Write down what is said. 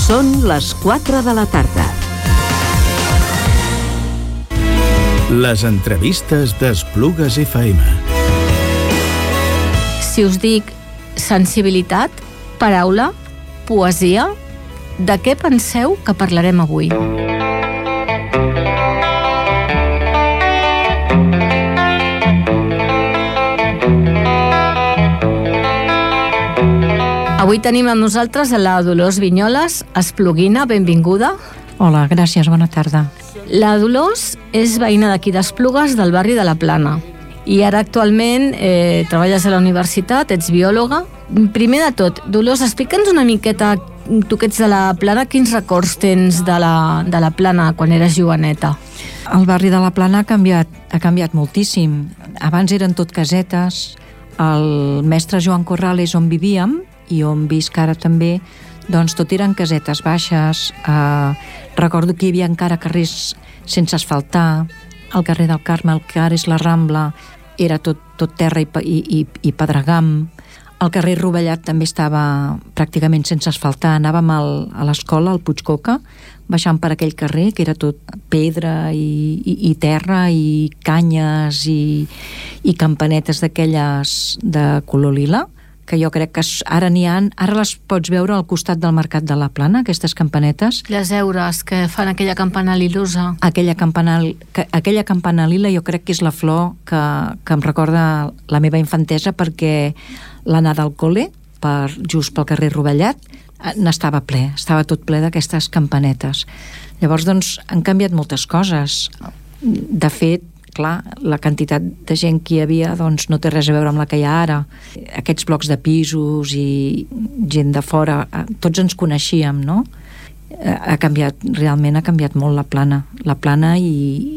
Són les 4 de la tarda. Les entrevistes d'Esplugues FM. Si us dic sensibilitat, paraula, poesia, de què penseu que parlarem avui? Avui tenim amb nosaltres a la Dolors Vinyoles, espluguina, benvinguda. Hola, gràcies, bona tarda. La Dolors és veïna d'aquí d'Esplugues, del barri de la Plana. I ara actualment treballes a la universitat, ets biòloga. Primer de tot, Dolors, explica'ns una miqueta, tu que ets de la Plana, quins records tens de la Plana quan eres joveneta? El barri de la Plana ha canviat moltíssim. Abans eren tot casetes. El mestre Joan Corrales, on vivíem, i on visc ara també, doncs tot eren casetes baixes. Recordo que hi havia encara carrers sense asfaltar. El carrer del Carme, el que ara és la Rambla, era tot terra i pedregam. El carrer Rovellat també estava pràcticament sense asfaltar. Anàvem a l'escola, al Puigcoca, baixant per aquell carrer, que era tot pedra i terra i canyes i campanetes d'aquelles de color lila, que jo crec que ara n'hi ha, ara les pots veure al costat del Mercat de la Plana, aquestes campanetes. Les eures que fan aquella campana lilosa. Aquella campana lila jo crec que és la flor que em recorda la meva infantesa, perquè l'anada al col·le, just pel carrer Rovellat, n'estava ple, estava tot ple d'aquestes campanetes. Llavors, doncs, han canviat moltes coses. De fet, clar, la quantitat de gent que hi havia doncs no té res a veure amb la que hi ha ara. Aquests blocs de pisos i gent de fora, tots ens coneixíem, no? Realment ha canviat molt la Plana i